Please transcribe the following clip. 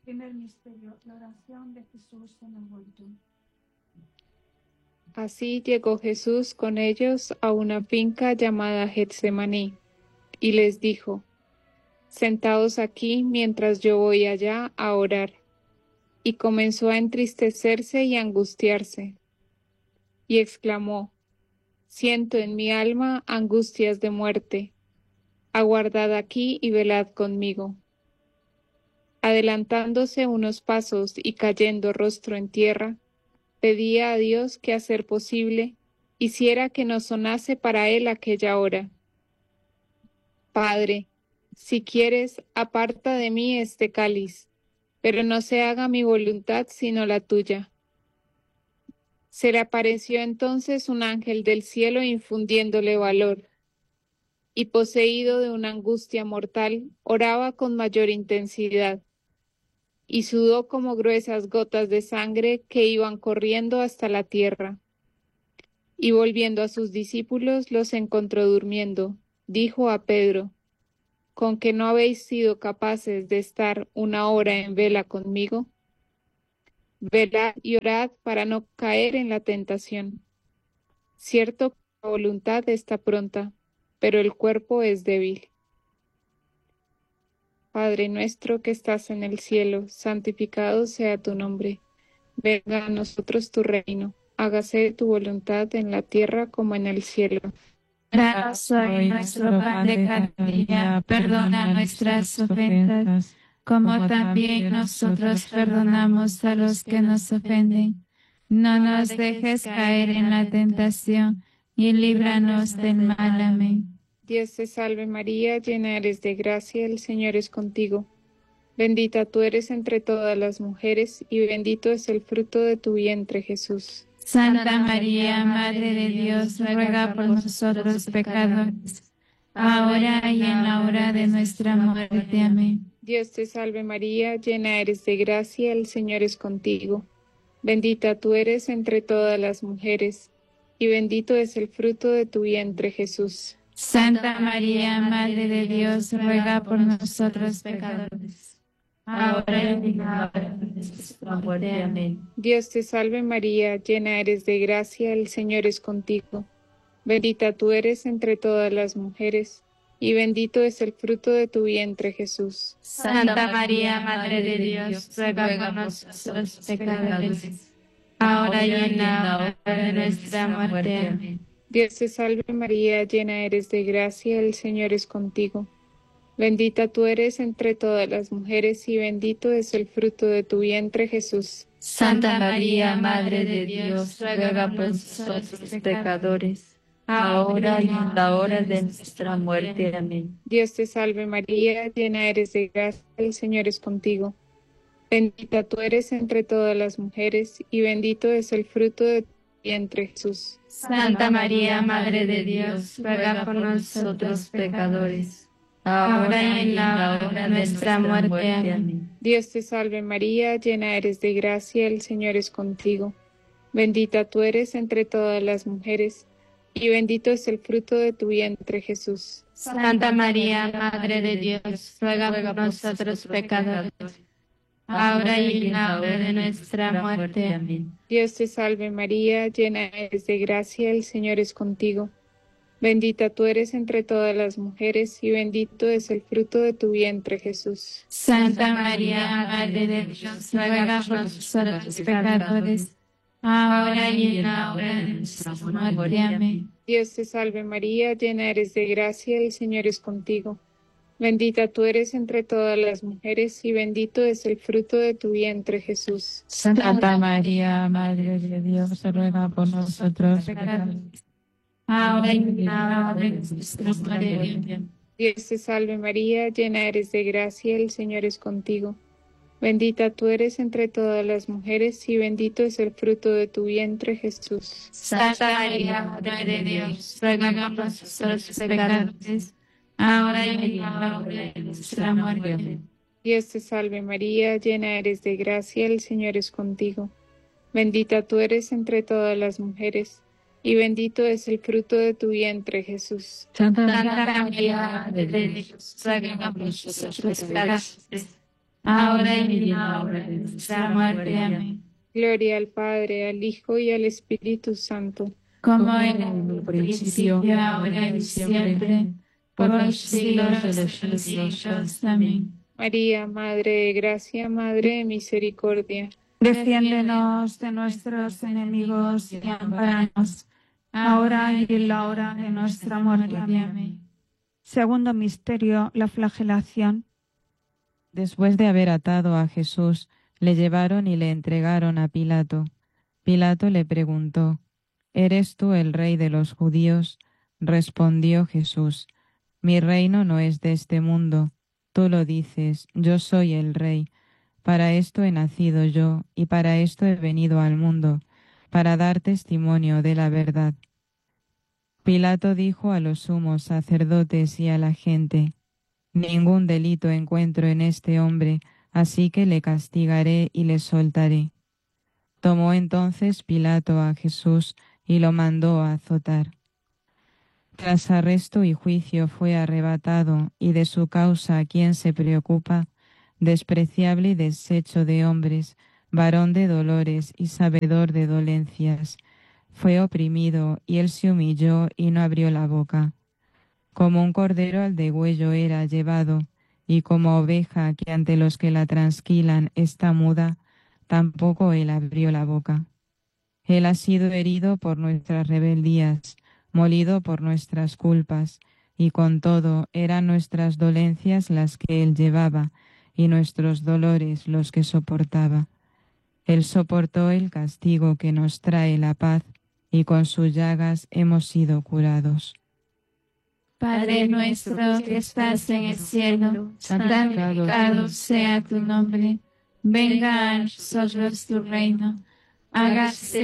Primer misterio, la oración de Jesús en el huerto. Así llegó Jesús con ellos a una finca llamada Getsemaní, y les dijo: Sentaos aquí mientras yo voy allá a orar. Y comenzó a entristecerse y angustiarse, y exclamó: Siento en mi alma angustias de muerte. Aguardad aquí y velad conmigo. Adelantándose unos pasos y cayendo rostro en tierra, pedía a Dios que, a ser posible, hiciera que no sonase para él aquella hora. Padre, si quieres, aparta de mí este cáliz, pero no se haga mi voluntad sino la tuya. Se le apareció entonces un ángel del cielo infundiéndole valor, y poseído de una angustia mortal, oraba con mayor intensidad, y sudó como gruesas gotas de sangre que iban corriendo hasta la tierra. Y volviendo a sus discípulos, los encontró durmiendo. Dijo a Pedro: ¿Con que no habéis sido capaces de estar una hora en vela conmigo? Velad y orad para no caer en la tentación. Cierto que la voluntad está pronta, pero el cuerpo es débil. Padre nuestro que estás en el cielo, santificado sea tu nombre. Venga a nosotros tu reino. Hágase tu voluntad en la tierra como en el cielo. Danos hoy nuestro pan de cada día, perdona nuestras ofensas, como también nosotros perdonamos a los que nos ofenden. No nos dejes caer en la tentación, y líbranos del mal. Amén. Dios te salve María, llena eres de gracia, el Señor es contigo. Bendita tú eres entre todas las mujeres, y bendito es el fruto de tu vientre, Jesús. Santa María, Madre de Dios, ruega por nosotros pecadores, ahora y en la hora de nuestra muerte. Amén. Dios te salve María, llena eres de gracia, el Señor es contigo. Bendita tú eres entre todas las mujeres, y bendito es el fruto de tu vientre, Jesús. Santa María, Madre de Dios, ruega por nosotros pecadores, ahora y en la hora de nuestra muerte. Amén. Dios te salve María, llena eres de gracia, el Señor es contigo. Bendita tú eres entre todas las mujeres, y bendito es el fruto de tu vientre, Jesús. Santa María, Madre de Dios, ruega por nosotros pecadores, ahora y en la hora de nuestra muerte. Amén. Dios te salve María, llena eres de gracia, el Señor es contigo. Bendita tú eres entre todas las mujeres, y bendito es el fruto de tu vientre, Jesús. Santa María, Madre de Dios, ruega por nosotros pecadores, ahora y en la hora de nuestra muerte. Amén. Dios te salve María, llena eres de gracia, el Señor es contigo. Bendita tú eres entre todas las mujeres, y bendito es el fruto de tu vientre, Jesús. Santa María, Madre de Dios, ruega por nosotros pecadores, ahora y en la hora de nuestra muerte. Amén. Dios te salve María, llena eres de gracia, el Señor es contigo. Bendita tú eres entre todas las mujeres, y bendito es el fruto de tu vientre, Jesús. Santa María, Madre de Dios, ruega por nosotros pecadores, ahora y en la hora de nuestra muerte. Amén. Dios te salve María, llena eres de gracia, el Señor es contigo. Bendita tú eres entre todas las mujeres, y bendito es el fruto de tu vientre, Jesús. Santa María, Madre de Dios, ruega por nosotros pecadores, ahora y en la hora de nuestra muerte. Amén. Dios te salve María, llena eres de gracia, el Señor es contigo. Bendita tú eres entre todas las mujeres, y bendito es el fruto de tu vientre, Jesús. Santa María, Madre de Dios, ruega por nosotros pecadores, ahora y en la hora de nuestra muerte. Dios te salve María, llena eres de gracia, el Señor es contigo. Bendita tú eres entre todas las mujeres, y bendito es el fruto de tu vientre, Jesús. Santa María, Madre de Dios, ruega por nosotros pecadores, ahora y en la hora de nuestra muerte. Dios te salve María, llena eres de gracia, el Señor es contigo. Bendita tú eres entre todas las mujeres, y bendito es el fruto de tu vientre, Jesús. Santa María, Madre de Dios, ruega por nosotros pecadores, ahora y en la hora de nuestra muerte. Amén. Gloria al Padre, al Hijo y al Espíritu Santo. Como era en el principio, ahora y siempre, por los siglos de los siglos. Amén. María, Madre de Gracia, Madre de Misericordia. Defiéndenos de nuestros enemigos y ampáranos, ahora y en la hora de nuestra muerte. Amén. Segundo misterio, la flagelación. Después de haber atado a Jesús, le llevaron y le entregaron a Pilato. Pilato le preguntó: ¿Eres tú el rey de los judíos? Respondió Jesús: Mi reino no es de este mundo. Tú lo dices, yo soy el rey. Para esto he nacido yo, y para esto he venido al mundo, para dar testimonio de la verdad. Pilato dijo a los sumos sacerdotes y a la gente: Ningún delito encuentro en este hombre, así que le castigaré y le soltaré. Tomó entonces Pilato a Jesús y lo mandó a azotar. Tras arresto y juicio fue arrebatado, y de su causa ¿quién se preocupa? Despreciable y deshecho de hombres, varón de dolores y sabedor de dolencias. Fue oprimido, y él se humilló y no abrió la boca. Como un cordero al degüello era llevado, y como oveja que ante los que la transquilan está muda, tampoco él abrió la boca. Él ha sido herido por nuestras rebeldías, molido por nuestras culpas, y con todo eran nuestras dolencias las que él llevaba, y nuestros dolores los que soportaba. Él soportó el castigo que nos trae la paz, y con sus llagas hemos sido curados. Padre nuestro que estás en el cielo, santificado sea tu nombre. Venga a nosotros tu reino. Hágase